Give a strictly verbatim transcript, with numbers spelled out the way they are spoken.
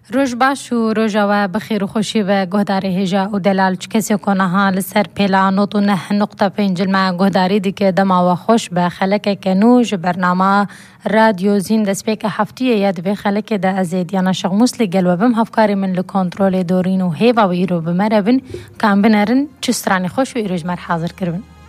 روز باش و روزا و بخیر و خوشی و گهداری هجا و دلال چه کسی کنه ها لسر پیلا نوت و نه نقطه پنجل ما گهداری دی که دما و خوش به خلک کنوج برنامه رادیو زین دسپیک هفتیه یاد به خلک ده ازید یا نشغموس لگل و بم هفکاری من لکنترول دورین و هیوا و ایرو بمربن کام بنرن چسترانی خوش و ایروج مر حاضر کربن.